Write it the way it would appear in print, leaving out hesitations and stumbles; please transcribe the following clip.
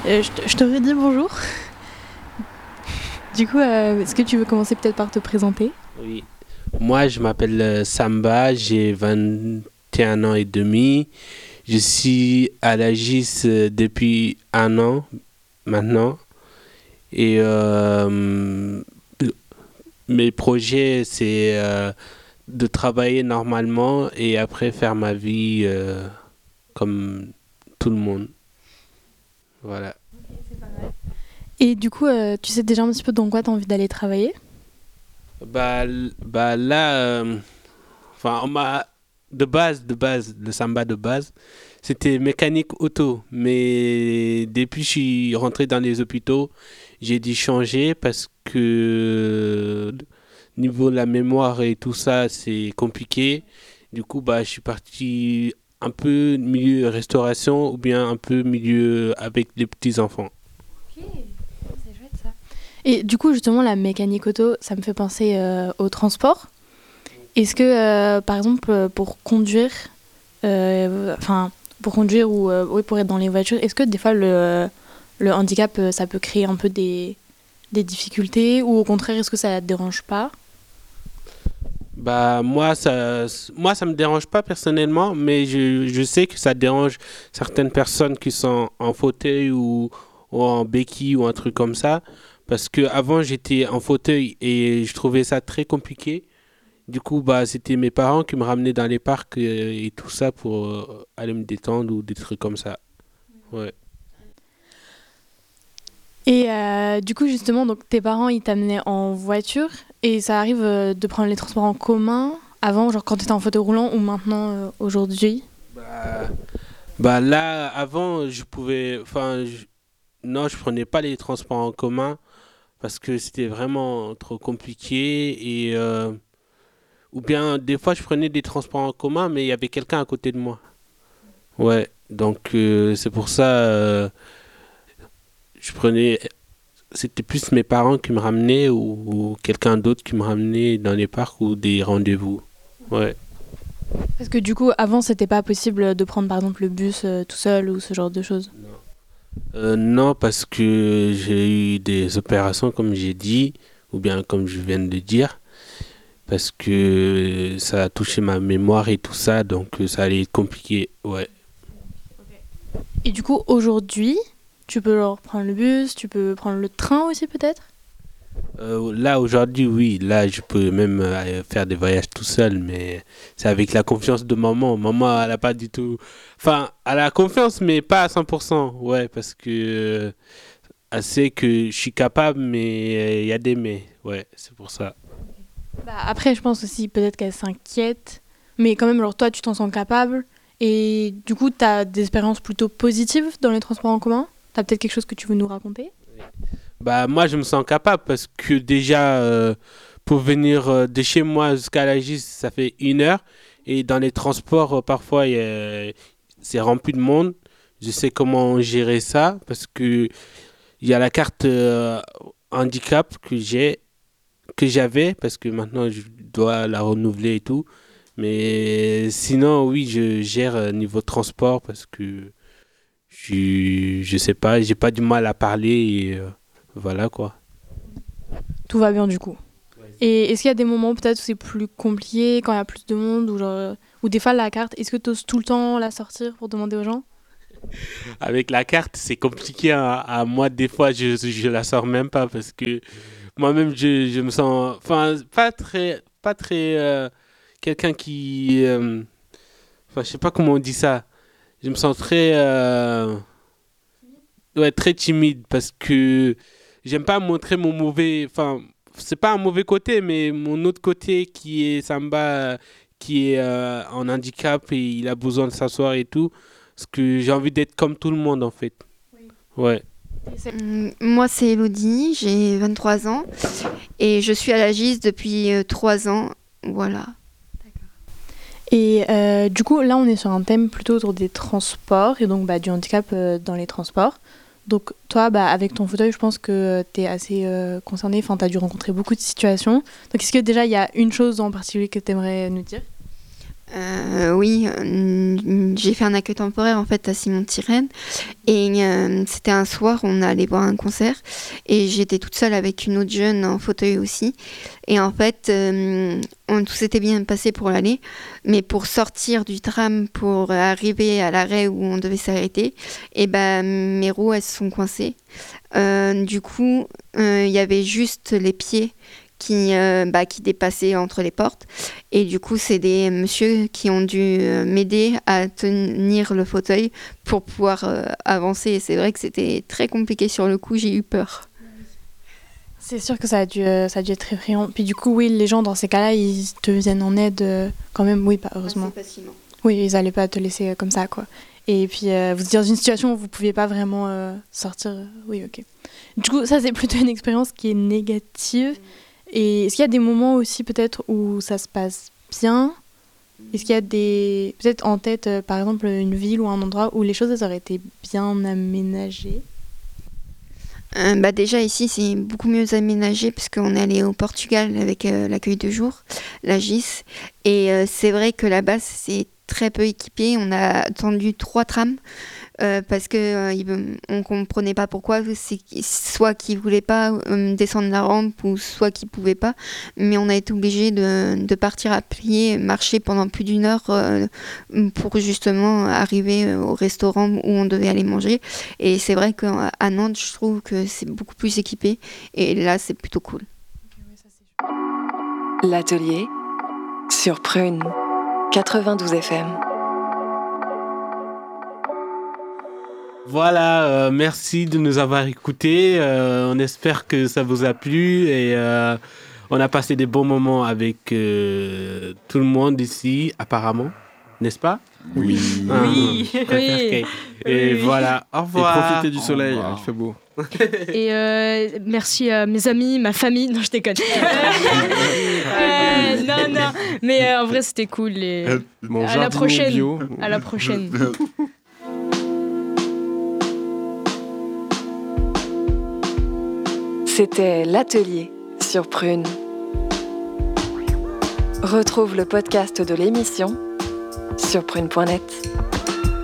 Je te redis bonjour. Du coup, est-ce que tu veux commencer peut-être par te présenter? Oui, moi je m'appelle Samba, j'ai 21 ans et demi. Je suis à la GIS depuis un an maintenant. Et mes projets, c'est de travailler normalement et après faire ma vie comme tout le monde. Voilà. Et du coup, tu sais déjà un petit peu dans quoi tu as envie d'aller travailler? Bah là, enfin, on m'a de base, le samba de base, c'était mécanique auto. Mais depuis que je suis rentré dans les hôpitaux, j'ai dû changer parce que niveau de la mémoire et tout ça, c'est compliqué. Du coup, bah, je suis parti un peu milieu restauration ou bien un peu milieu avec les petits enfants. Ok, c'est chouette ça. Et du coup, justement, la mécanique auto, ça me fait penser au transport. Est-ce que, par exemple, pour conduire, enfin, pour conduire ou oui, pour être dans les voitures, est-ce que des fois le handicap, ça peut créer un peu des difficultés ou au contraire, est-ce que ça ne te dérange pas? Bah moi ça me dérange pas personnellement, mais je sais que ça dérange certaines personnes qui sont en fauteuil ou en béquille ou un truc comme ça, parce que avant j'étais en fauteuil et je trouvais ça très compliqué. Du coup bah c'était mes parents qui me ramenaient dans les parcs et tout ça pour aller me détendre ou des trucs comme ça. Ouais. Et du coup, justement, donc tes parents, ils t'amenaient en voiture et ça arrive de prendre les transports en commun avant, genre quand t'étais en fauteuil roulant ou maintenant, aujourd'hui? Bah, bah là avant je pouvais, non je prenais pas les transports en commun parce que c'était vraiment trop compliqué et ou bien des fois je prenais des transports en commun mais il y avait quelqu'un à côté de moi. Ouais, donc c'est pour ça je prenais c'était plus mes parents qui me ramenaient ou quelqu'un d'autre qui me ramenait dans les parcs ou des rendez-vous. Ouais. Parce que du coup, avant, c'était pas possible de prendre par exemple le bus tout seul ou ce genre de choses. Non, parce que j'ai eu des opérations comme j'ai dit ou bien comme je viens de le dire parce que ça a touché ma mémoire et tout ça, donc ça allait être compliqué. Ouais. Et du coup, aujourd'hui, tu peux genre prendre le bus, tu peux prendre le train aussi peut-être? Là, aujourd'hui, oui, là, je peux même faire des voyages tout seul, mais c'est avec la confiance de maman. Maman, elle a pas du tout. Enfin, elle a confiance, mais pas à 100%. Ouais, parce que elle sait que je suis capable, mais il y a des mais. Ouais, c'est pour ça. Bah, après, je pense aussi peut-être qu'elle s'inquiète, mais quand même, genre toi, tu t'en sens capable et du coup, t'as des expériences plutôt positives dans les transports en commun? T'as peut-être quelque chose que tu veux nous raconter? Bah, moi, je me sens capable parce que déjà, pour venir de chez moi jusqu'à la GIS, ça fait 1 heure. Et dans les transports, parfois, c'est rempli de monde. Je sais comment gérer ça parce que il y a la carte handicap que j'avais, parce que maintenant je dois la renouveler et tout. Mais sinon, oui, je gère niveau transport parce que je sais pas, j'ai pas du mal à parler et voilà quoi. Tout va bien du coup. Et est-ce qu'il y a des moments peut-être où c'est plus compliqué, quand il y a plus de monde, ou genre, ou des fois la carte, est-ce que tu oses tout le temps la sortir pour demander aux gens? Avec la carte, c'est compliqué à moi. Des fois, je la sors même pas parce que moi-même, je me sens, enfin, pas très quelqu'un qui, enfin, je sais pas comment on dit ça. Je me sens très, ouais, très timide parce que j'aime pas montrer mon mauvais, enfin, c'est pas un mauvais côté, mais mon autre côté qui est Samba, qui est en handicap et il a besoin de s'asseoir et tout, parce que j'ai envie d'être comme tout le monde en fait. Ouais. Moi, c'est Elodie, j'ai 23 ans et je suis à la GIS depuis 3 ans. Voilà. Et du coup, là, on est sur un thème plutôt autour des transports et donc bah, du handicap dans les transports. Donc toi, bah, avec ton fauteuil, je pense que tu es assez concerné, enfin, tu as dû rencontrer beaucoup de situations. Donc est-ce que déjà, il y a une chose en particulier que tu aimerais nous dire? Oui, j'ai fait un accueil temporaire en fait à Simon-Tirrene et c'était un soir, on allait voir un concert et j'étais toute seule avec une autre jeune en fauteuil aussi et en fait tout s'était bien passé pour l'aller, mais pour sortir du tram pour arriver à l'arrêt où on devait s'arrêter, et mes roues elles se sont coincées. Du coup, il y avait juste les pieds qui dépassaient entre les portes. Et du coup, c'est des messieurs qui ont dû m'aider à tenir le fauteuil pour pouvoir avancer. Et c'est vrai que c'était très compliqué sur le coup, j'ai eu peur. C'est sûr que ça a dû être très effrayant. Puis du coup, oui, les gens dans ces cas-là, ils te viennent en aide quand même, oui, pas heureusement. Assez facilement. Oui, ils n'allaient pas te laisser comme ça, quoi. Et puis, vous êtes dans une situation où vous ne pouviez pas vraiment sortir. Oui, ok. Du coup, ça, c'est plutôt une expérience qui est négative. Et est-ce qu'il y a des moments aussi peut-être où ça se passe bien ? Est-ce qu'il y a peut-être en tête, par exemple, une ville ou un endroit où les choses auraient été bien aménagées ? Déjà ici c'est beaucoup mieux aménagé parce qu'on est allé au Portugal avec l'accueil de jour, la GIS, et c'est vrai que là-bas c'est très peu équipé. On a attendu 3 trams parce que on comprenait pas pourquoi. C'est soit qu'ils voulaient pas descendre la rampe ou soit qu'ils pouvaient pas, mais on a été obligé de partir à pied, marcher pendant plus d'1 heure pour justement arriver au restaurant où on devait aller manger. Et c'est vrai qu'à Nantes je trouve que c'est beaucoup plus équipé et là c'est plutôt cool. L'atelier sur Prune 92 FM. Voilà, merci de nous avoir écoutés. On espère que ça vous a plu et on a passé des bons moments avec tout le monde ici, apparemment, n'est-ce pas ? Oui. Oui. Et voilà, au revoir. Et profitez du soleil, il fait beau. Et merci à mes amis, ma famille. Non, je déconne. Non. Mais en vrai, c'était cool. Et... à la prochaine. Bio. À la prochaine. C'était l'atelier sur Prune. Retrouve le podcast de l'émission sur prune.net.